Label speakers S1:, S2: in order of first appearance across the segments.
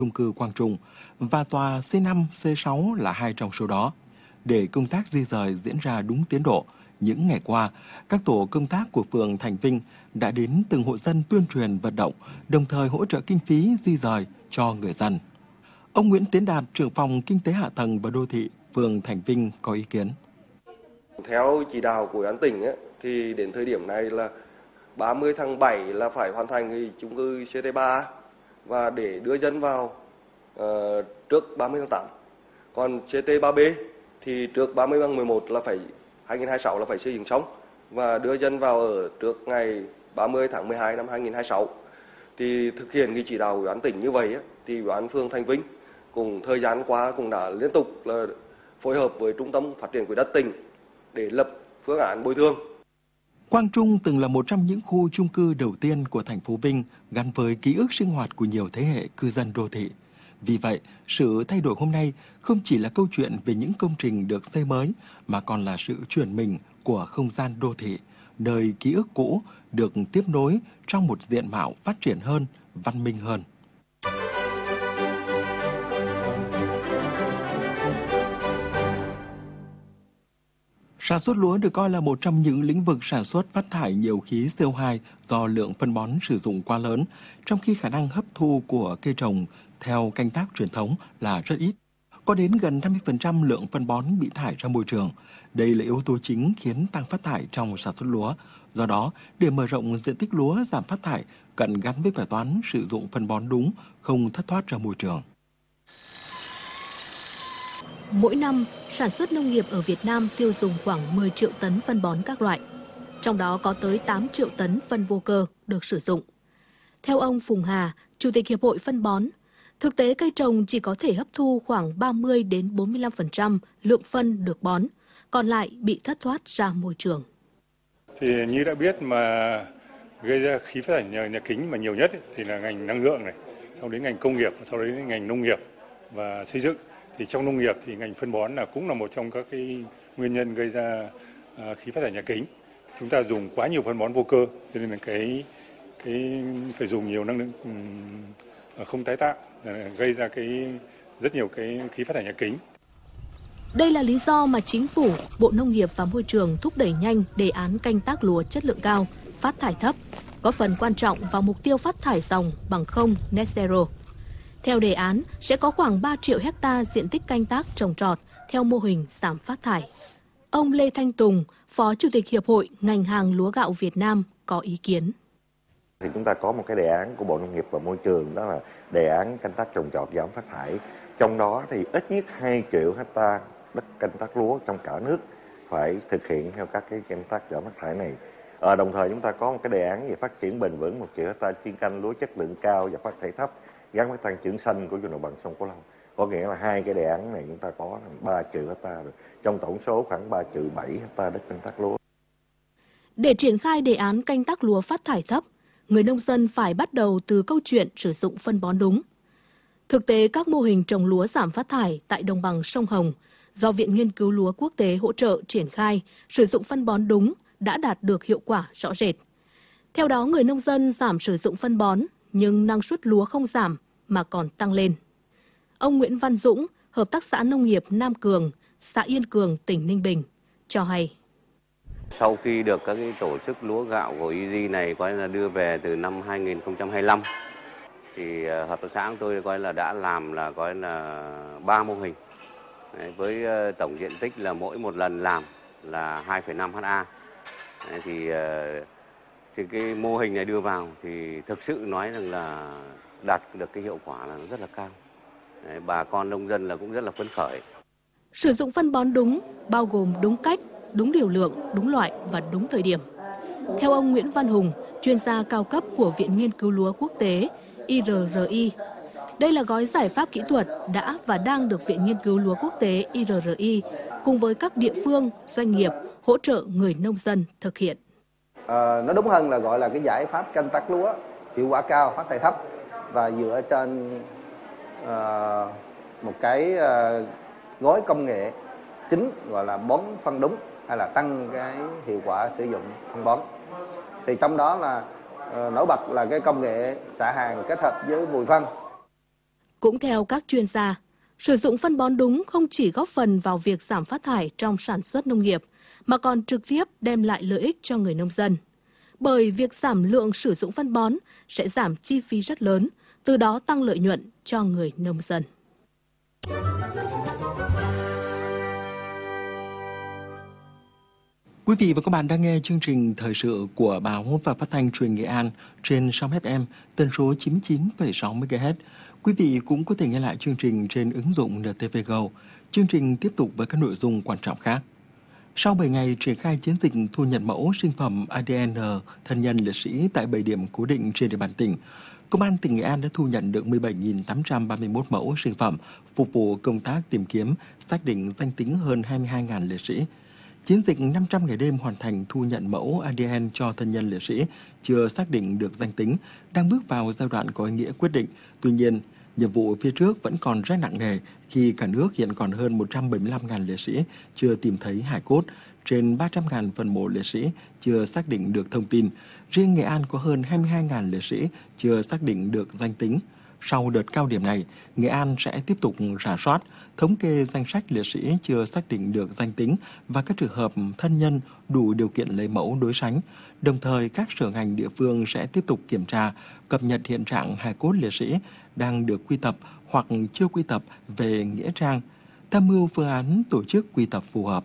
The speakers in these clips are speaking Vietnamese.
S1: chung cư Quang Trung và tòa C5, C6 là hai trong số đó. Để công tác di dời diễn ra đúng tiến độ, những ngày qua, các tổ công tác của phường Thành Vinh đã đến từng hộ dân tuyên truyền vận động, đồng thời hỗ trợ kinh phí di dời cho người dân. Ông Nguyễn Tiến Đạt, trưởng phòng Kinh tế Hạ tầng và Đô thị, phường Thành Vinh có ý kiến.
S2: Theo chỉ đạo của Ủy ban tỉnh thì đến thời điểm này là 30 tháng 7 là phải hoàn thành cái chung cư CT3 và để đưa dân vào trước 30 tháng 8. Còn CT3B thì trước 30 tháng 11 là phải 2026 là phải xây dựng xong và đưa dân vào ở trước ngày 30 tháng 12 năm 2026. Thì thực hiện cái chỉ đạo của Ủy ban tỉnh như vậy thì Ủy ban phường Thành Vinh cùng thời gian qua cũng đã liên tục là phối hợp với Trung tâm Phát triển Quỹ đất tỉnh để lập phương án bồi thường.
S1: Quang Trung từng là một trong những khu chung cư đầu tiên của thành phố Vinh gắn với ký ức sinh hoạt của nhiều thế hệ cư dân đô thị. Vì vậy, sự thay đổi hôm nay không chỉ là câu chuyện về những công trình được xây mới mà còn là sự chuyển mình của không gian đô thị, nơi ký ức cũ được tiếp nối trong một diện mạo phát triển hơn, văn minh hơn. Sản xuất lúa được coi là một trong những lĩnh vực sản xuất phát thải nhiều khí CO2 do lượng phân bón sử dụng quá lớn, trong khi khả năng hấp thu của cây trồng theo canh tác truyền thống là rất ít. Có đến gần 50% lượng phân bón bị thải ra môi trường. Đây là yếu tố chính khiến tăng phát thải trong sản xuất lúa. Do đó, để mở rộng diện tích lúa giảm phát thải cần gắn với bài toán sử dụng phân bón đúng, không thất thoát ra môi trường.
S3: Mỗi năm, sản xuất nông nghiệp ở Việt Nam tiêu dùng khoảng 10 triệu tấn phân bón các loại. Trong đó có tới 8 triệu tấn phân vô cơ được sử dụng. Theo ông Phùng Hà, Chủ tịch Hiệp hội Phân bón, thực tế cây trồng chỉ có thể hấp thu khoảng 30 đến 45% lượng phân được bón, còn lại bị thất thoát ra môi trường.
S4: Thì như đã biết mà gây ra khí phát thải nhà kính mà nhiều nhất thì là ngành năng lượng này, sau đến ngành công nghiệp, sau đến ngành nông nghiệp và xây dựng. Thì trong nông nghiệp thì ngành phân bón cũng là một trong các cái nguyên nhân gây ra khí phát thải nhà kính. Chúng ta dùng quá nhiều phân bón vô cơ, cho nên là cái phải dùng nhiều năng lượng không tái tạo, gây ra rất nhiều cái khí phát thải nhà kính.
S3: Đây là lý do mà Chính phủ, Bộ Nông nghiệp và Môi trường thúc đẩy nhanh đề án canh tác lúa chất lượng cao, phát thải thấp, góp phần quan trọng vào mục tiêu phát thải ròng bằng không net zero. Theo đề án, sẽ có khoảng 3 triệu hecta diện tích canh tác trồng trọt theo mô hình giảm phát thải. Ông Lê Thanh Tùng, Phó Chủ tịch Hiệp hội ngành hàng lúa gạo Việt Nam có ý kiến.
S5: Thì chúng ta có một cái đề án của Bộ Nông nghiệp và Môi trường, đó là đề án canh tác trồng trọt giảm phát thải. Trong đó thì ít nhất 2 triệu hecta đất canh tác lúa trong cả nước phải thực hiện theo các cái canh tác giảm phát thải này. Đồng thời chúng ta có một cái đề án về phát triển bền vững 1 triệu hecta chuyên canh lúa chất lượng cao và phát thải thấp gắn với tăng trưởng xanh của vùng đồng bằng sông Cửu Long. Có nghĩa là hai cái đề án này chúng ta có 3 triệu hecta rồi, trong tổng số khoảng 3 triệu 7 hecta đất canh tác lúa.
S3: Để triển khai đề án canh tác lúa phát thải thấp, người nông dân phải bắt đầu từ câu chuyện sử dụng phân bón đúng. Thực tế, các mô hình trồng lúa giảm phát thải tại đồng bằng sông Hồng do Viện Nghiên cứu Lúa Quốc tế hỗ trợ triển khai sử dụng phân bón đúng đã đạt được hiệu quả rõ rệt. Theo đó, người nông dân giảm sử dụng phân bón, nhưng năng suất lúa không giảm mà còn tăng lên. Ông Nguyễn Văn Dũng, Hợp tác xã Nông nghiệp Nam Cường, xã Yên Cường, tỉnh Ninh Bình, cho hay.
S6: Sau khi được các cái tổ chức lúa gạo của EZ này coi là đưa về từ năm 2025, thì hợp tác xã của tôi coi là đã làm là coi là 3 mô hình. Đấy, với tổng diện tích là mỗi một lần làm là 2,5 ha. Đấy, thì cái mô hình này đưa vào thì thực sự nói rằng là đạt được cái hiệu quả là rất là cao. Đấy, bà con nông dân là cũng rất là phấn khởi.
S3: Sử dụng phân bón đúng bao gồm đúng cách, đúng liều lượng, đúng loại và đúng thời điểm. Theo ông Nguyễn Văn Hùng, chuyên gia cao cấp của Viện Nghiên cứu Lúa Quốc tế IRRI, đây là gói giải pháp kỹ thuật đã và đang được Viện Nghiên cứu Lúa Quốc tế IRRI cùng với các địa phương, doanh nghiệp hỗ trợ người nông dân thực hiện.
S7: Nó đúng hơn là gọi là cái giải pháp canh tác lúa hiệu quả cao, phát thải thấp và dựa trên một cái gói công nghệ chính gọi là bón phân đúng hay là tăng cái hiệu quả sử dụng phân bón. Thì trong đó là nổi bật là cái công nghệ xạ hàng kết hợp với vùi phân.
S3: Cũng theo các chuyên gia, sử dụng phân bón đúng không chỉ góp phần vào việc giảm phát thải trong sản xuất nông nghiệp, mà còn trực tiếp đem lại lợi ích cho người nông dân. Bởi việc giảm lượng sử dụng phân bón sẽ giảm chi phí rất lớn, từ đó tăng lợi nhuận cho người nông dân.
S1: Quý vị và các bạn đang nghe chương trình thời sự của Báo và Phát thanh Truyền Nghệ An trên sóng FM tần số 99,6 MHz. Quý vị cũng có thể nghe lại chương trình trên ứng dụng NTV Go. Chương trình tiếp tục với các nội dung quan trọng khác. Sau 7 ngày triển khai chiến dịch thu nhận mẫu sinh phẩm ADN thân nhân liệt sĩ tại 7 điểm cố định trên địa bàn tỉnh, Công an tỉnh Nghệ An đã thu nhận được 17.831 mẫu sinh phẩm phục vụ công tác tìm kiếm, xác định danh tính hơn 22.000 liệt sĩ. Chiến dịch 500 ngày đêm hoàn thành thu nhận mẫu ADN cho thân nhân liệt sĩ chưa xác định được danh tính đang bước vào giai đoạn có ý nghĩa quyết định. Tuy nhiên, nhiệm vụ phía trước vẫn còn rất nặng nề khi cả nước hiện còn hơn 175.000 liệt sĩ chưa tìm thấy hài cốt, trên 300.000 phần mộ liệt sĩ chưa xác định được thông tin. Riêng Nghệ An có hơn 22.000 liệt sĩ chưa xác định được danh tính. Sau đợt cao điểm này, Nghệ An sẽ tiếp tục rà soát, thống kê danh sách liệt sĩ chưa xác định được danh tính và các trường hợp thân nhân đủ điều kiện lấy mẫu đối sánh. Đồng thời, các sở ngành địa phương sẽ tiếp tục kiểm tra, cập nhật hiện trạng hài cốt liệt sĩ đang được quy tập hoặc chưa quy tập về nghĩa trang, tham mưu phương án tổ chức quy tập phù hợp.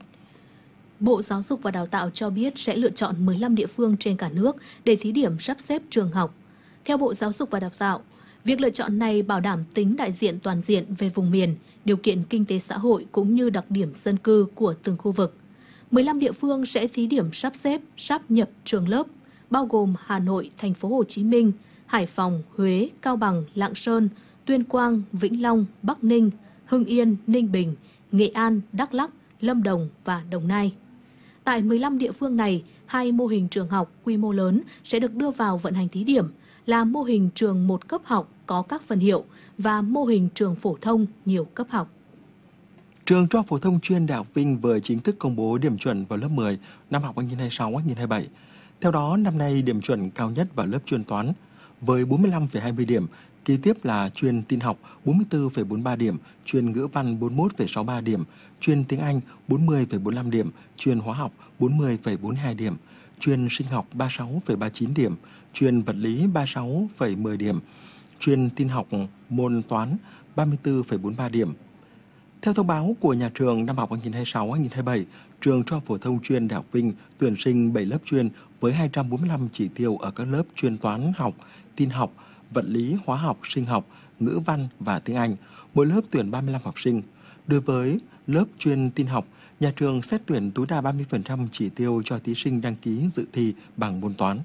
S3: Bộ Giáo dục và Đào tạo cho biết sẽ lựa chọn 15 địa phương trên cả nước để thí điểm sắp xếp trường học. Theo Bộ Giáo dục và Đào tạo, việc lựa chọn này bảo đảm tính đại diện toàn diện về vùng miền, điều kiện kinh tế xã hội cũng như đặc điểm dân cư của từng khu vực. 15 địa phương sẽ thí điểm sắp xếp, sáp nhập trường lớp, bao gồm Hà Nội, Thành phố Hồ Chí Minh, Hải Phòng, Huế, Cao Bằng, Lạng Sơn, Tuyên Quang, Vĩnh Long, Bắc Ninh, Hưng Yên, Ninh Bình, Nghệ An, Đắk Lắk, Lâm Đồng và Đồng Nai. Tại 15 địa phương này, 2 mô hình trường học quy mô lớn sẽ được đưa vào vận hành thí điểm là mô hình trường một cấp học có các phần hiệu và mô hình trường phổ thông nhiều cấp học.
S1: Trường Trung học phổ thông chuyên Đại học Vinh vừa chính thức công bố điểm chuẩn vào lớp 10 năm học 2026-2027. Theo đó, năm nay điểm chuẩn cao nhất vào lớp chuyên toán với 45,20 điểm, kế tiếp là chuyên tin học 44,43 điểm, chuyên ngữ văn 41,63 điểm, chuyên tiếng Anh 40,45 điểm, chuyên hóa học 40,42 điểm, chuyên sinh học 36,39 điểm, chuyên vật lý 36,10 điểm, chuyên tin học môn toán 34,43 điểm. Theo thông báo của nhà trường, năm học 2026-2027, trường Trung học phổ thông chuyên Đại học Vinh tuyển sinh 7 lớp chuyên với 245 chỉ tiêu ở các lớp chuyên toán học, tin học, vật lý, hóa học, sinh học, ngữ văn và tiếng Anh. Mỗi lớp tuyển 35 học sinh. Đối với lớp chuyên tin học, nhà trường xét tuyển tối đa 30% chỉ tiêu cho thí sinh đăng ký dự thi bằng môn toán.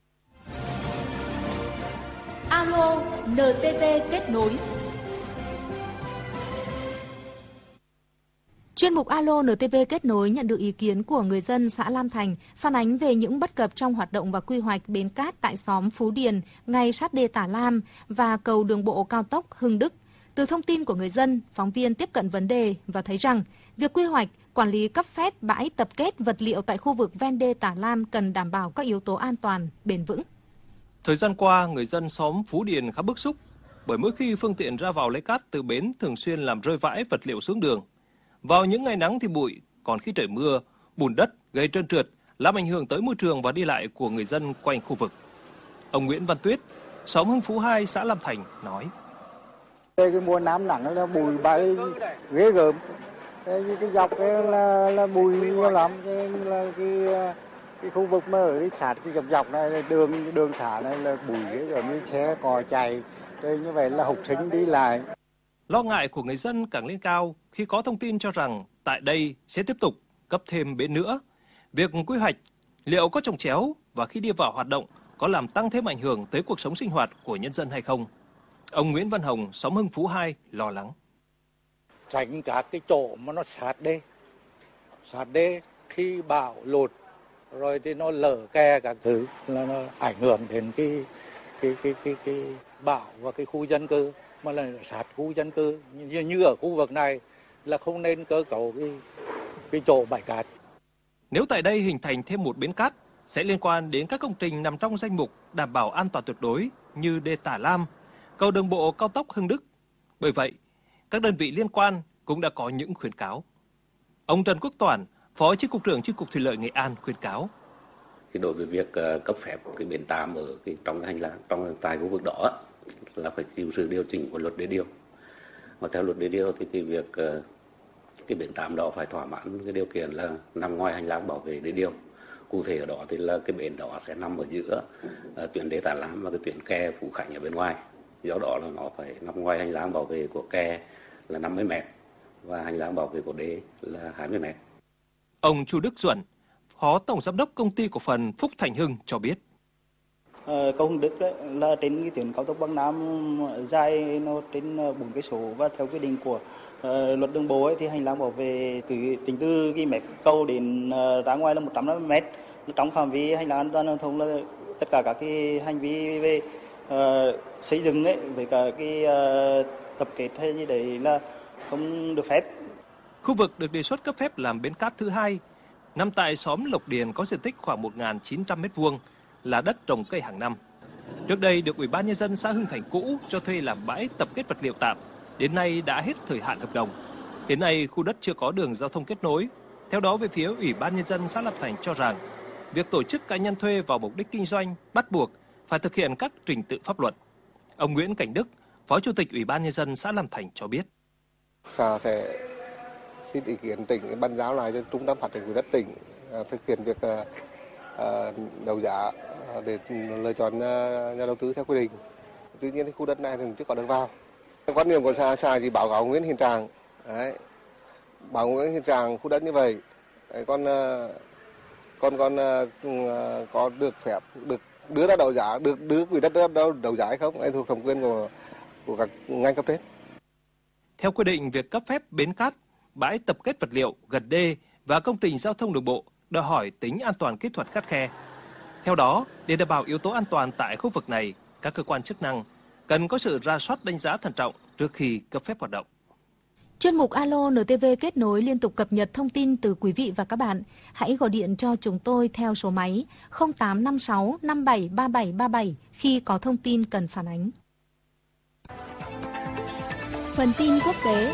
S8: Alo NTV kết nối.
S9: Chuyên mục Alo NTV kết nối nhận được ý kiến của người dân xã Lam Thành phản ánh về những bất cập trong hoạt động và quy hoạch bến cát tại xóm Phú Điền ngay sát đê Tả Lam và cầu đường bộ cao tốc Hưng Đức. Từ thông tin của người dân, phóng viên tiếp cận vấn đề và thấy rằng việc quy hoạch, quản lý cấp phép bãi tập kết vật liệu tại khu vực ven đê Tả Lam cần đảm bảo các yếu tố an toàn, bền vững.
S10: Thời gian qua, người dân xóm Phú Điền khá bức xúc bởi mỗi khi phương tiện ra vào lấy cát từ bến thường xuyên làm rơi vãi vật liệu xuống đường. Vào những ngày nắng thì bụi, còn khi trời mưa, bùn đất gây trơn trượt, làm ảnh hưởng tới môi trường và đi lại của người dân quanh khu vực. Ông Nguyễn Văn Tuyết, xóm Hưng Phú 2, xã Lam Thành nói:
S11: Cái mùa nắng nắng là bụi bay ghê gớm, cái dọc cái là bụi nhiều lắm, cái khu vực mà ở sát cái dọc này là đường xả này là bụi ghê gớm, như xe cò chạy, như vậy là học sinh đi lại.
S10: Lo ngại của người dân càng lên cao khi có thông tin cho rằng tại đây sẽ tiếp tục cấp thêm bến nữa. Việc quy hoạch liệu có chồng chéo và khi đi vào hoạt động có làm tăng thêm ảnh hưởng tới cuộc sống sinh hoạt của nhân dân hay không? Ông Nguyễn Văn Hồng, xóm Hưng Phú 2 lo lắng.
S11: Tránh các cái chỗ mà nó sát đê khi bão lụt rồi thì nó lở kè các thứ là nó ảnh hưởng đến cái bão và cái khu dân cư, mà là sát khu dân cư như ở khu vực này là không nên cơ cấu cái chỗ bãi cát.
S10: Nếu tại đây hình thành thêm một bến cát sẽ liên quan đến các công trình nằm trong danh mục đảm bảo an toàn tuyệt đối như đê Tả Lam, cầu đường bộ cao tốc Hưng Đức. Bởi vậy, các đơn vị liên quan cũng đã có những khuyến cáo. Ông Trần Quốc Toản, Phó Chi cục trưởng Chi cục Thủy lợi Nghệ An khuyến cáo.
S12: Đối với việc cấp phép cái bến tạm ở trong hành lang tại khu vực đó là phải chịu sự điều chỉnh của luật đê điều. Và theo luật đê điều thì cái việc cái bến tạm đó phải thỏa mãn cái điều kiện là nằm ngoài hành lang bảo vệ đê điều. Cụ thể ở đó thì là cái bến đó sẽ nằm ở giữa tuyến đê Tà Lam và cái tuyến kè Phú Khánh ở bên ngoài. Do đó là nó phải nằm ngoài hành lang bảo vệ của kè là 50 m và hành lang bảo vệ của đê là 20 m.
S10: Ông Chu Đức Duẩn, Phó Tổng Giám đốc Công ty Cổ phần Phúc Thành Hưng cho biết.
S13: Cầu Hưng Đức đấy, là trên cái tuyến cao tốc Bắc Nam dài nó trên 4 cây số và theo quy định của luật đường bộ ấy, thì hành lang bảo vệ tính từ cái mép cầu đến ra ngoài là 150 m. Trong phạm vi hành lang an toàn giao thông là tất cả các cái hành vi về xây dựng ấy, với cả cái tập kết hay gì đấy là không được phép.
S10: Khu vực được đề xuất cấp phép làm bến cát thứ hai nằm tại xóm Lộc Điền có diện tích khoảng 1.900 m2, là đất trồng cây hàng năm. Trước đây được Ủy ban Nhân dân xã Hưng Thành cũ cho thuê làm bãi tập kết vật liệu tạm, đến nay đã hết thời hạn hợp đồng. Hiện nay khu đất chưa có đường giao thông kết nối. Theo đó, về phía Ủy ban Nhân dân xã Lam Thành cho rằng việc tổ chức cá nhân thuê vào mục đích kinh doanh bắt buộc phải thực hiện các trình tự pháp luật. Ông Nguyễn Cảnh Đức, Phó Chủ tịch Ủy ban Nhân dân xã Lam Thành cho biết.
S14: Xã sẽ xin ý kiến tỉnh ban giao lại cho Trung tâm Phát triển Quỹ đất tỉnh thực hiện việc đấu giá để lựa chọn nhà đầu tư theo quy định. Tuy nhiên thì khu đất này thì chưa có được vào. Quan điểm của xã chỉ báo cáo nguyên hiện trạng. Đấy. Báo nguyên hiện trạng khu đất như vậy. Đấy, còn có được phép được đưa ra đấu giá, được đưa quỹ đất đấu giá hay không? Ấy thuộc thẩm quyền của các ngành cấp trên.
S10: Theo quy định, việc cấp phép bến cát, bãi tập kết vật liệu, gật đê và công trình giao thông đường bộ đòi hỏi tính an toàn kỹ thuật khắt khe. Theo đó, để đảm bảo yếu tố an toàn tại khu vực này, các cơ quan chức năng cần có sự rà soát đánh giá thận trọng trước khi cấp phép hoạt động.
S9: Chuyên mục Alo NTV kết nối liên tục cập nhật thông tin từ quý vị và các bạn. Hãy gọi điện cho chúng tôi theo số máy 0856 573737 khi có thông tin cần phản ánh.
S8: Phần tin quốc tế.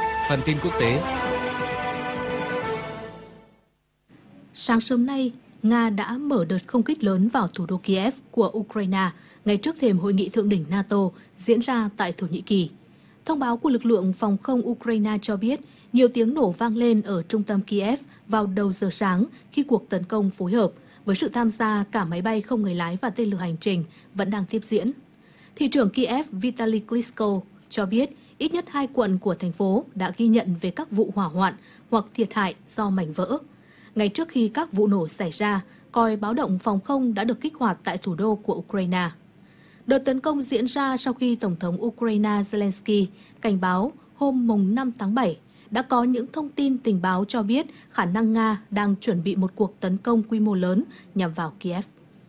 S3: Sáng sớm nay, Nga đã mở đợt không kích lớn vào thủ đô Kiev của Ukraine ngay trước thềm hội nghị thượng đỉnh NATO diễn ra tại Thổ Nhĩ Kỳ. Thông báo của lực lượng phòng không Ukraine cho biết nhiều tiếng nổ vang lên ở trung tâm Kiev vào đầu giờ sáng khi cuộc tấn công phối hợp với sự tham gia cả máy bay không người lái và tên lửa hành trình vẫn đang tiếp diễn. Thị trưởng Kiev Vitaly Klitschko cho biết ít nhất 2 quận của thành phố đã ghi nhận về các vụ hỏa hoạn hoặc thiệt hại do mảnh vỡ. Ngay trước khi các vụ nổ xảy ra, còi báo động phòng không đã được kích hoạt tại thủ đô của Ukraine. Đợt tấn công diễn ra sau khi Tổng thống Ukraine Zelensky cảnh báo hôm 5 tháng 7 đã có những thông tin tình báo cho biết khả năng Nga đang chuẩn bị một cuộc tấn công quy mô lớn nhằm vào Kiev.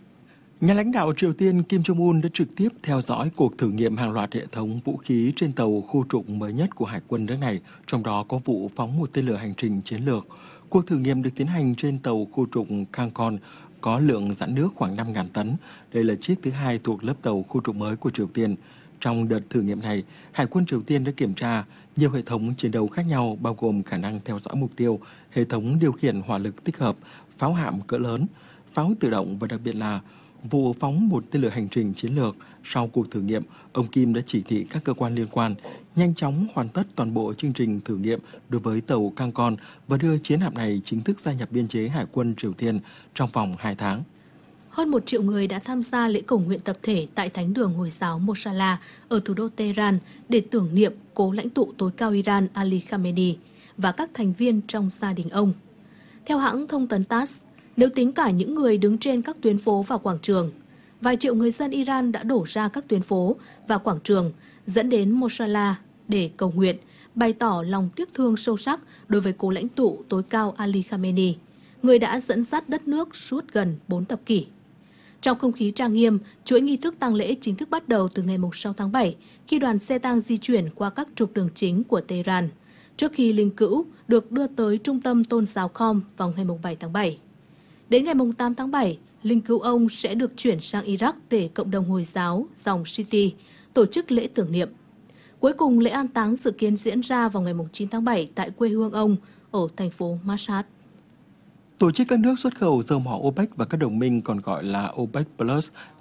S1: Nhà lãnh đạo Triều Tiên Kim Jong-un đã trực tiếp theo dõi cuộc thử nghiệm hàng loạt hệ thống vũ khí trên tàu khu trục mới nhất của Hải quân nước này, trong đó có vụ phóng một tên lửa hành trình chiến lược. Cuộc thử nghiệm được tiến hành trên tàu khu trục Kangkon có lượng dã nước khoảng 5.000 tấn. Đây là chiếc thứ hai thuộc lớp tàu khu trục mới của Triều Tiên. Trong đợt thử nghiệm này, Hải quân Triều Tiên đã kiểm tra nhiều hệ thống chiến đấu khác nhau bao gồm khả năng theo dõi mục tiêu, hệ thống điều khiển hỏa lực tích hợp, pháo hạm cỡ lớn, pháo tự động và đặc biệt là vụ phóng một tên lửa hành trình chiến lược. Sau cuộc thử nghiệm, ông Kim đã chỉ thị các cơ quan liên quan nhanh chóng hoàn tất toàn bộ chương trình thử nghiệm đối với tàu Kangkon và đưa chiến hạm này chính thức gia nhập biên chế Hải quân Triều Tiên trong vòng 2 tháng.
S3: Hơn 1 triệu người đã tham gia lễ cầu nguyện tập thể tại Thánh đường Hồi giáo Mosala ở thủ đô Tehran để tưởng niệm cố lãnh tụ tối cao Iran Ali Khamenei và các thành viên trong gia đình ông. Theo hãng thông tấn TASS, nếu tính cả những người đứng trên các tuyến phố và quảng trường, vài triệu người dân Iran đã đổ ra các tuyến phố và quảng trường dẫn đến Mosala để cầu nguyện, bày tỏ lòng tiếc thương sâu sắc đối với cố lãnh tụ tối cao Ali Khamenei, người đã dẫn dắt đất nước suốt gần 4 thập kỷ. Trong không khí trang nghiêm, chuỗi nghi thức tang lễ chính thức bắt đầu từ ngày 6 tháng 7 khi đoàn xe tang di chuyển qua các trục đường chính của Tehran, trước khi linh cữu được đưa tới trung tâm tôn giáo Qom vào ngày 7 tháng 7. Đến ngày 8 tháng 7, linh cữu ông sẽ được chuyển sang Iraq để cộng đồng Hồi giáo dòng Shiite tổ chức lễ tưởng niệm. Cuối cùng, lễ an táng dự kiến diễn ra vào ngày 9 tháng 7 tại quê hương ông ở thành phố Mashhad.
S1: Tổ chức các nước xuất khẩu dầu mỏ OPEC và các đồng minh còn gọi là OPEC Plus